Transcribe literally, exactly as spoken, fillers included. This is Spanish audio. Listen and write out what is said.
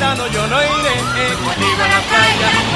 verano yo no iré contigo a la playa.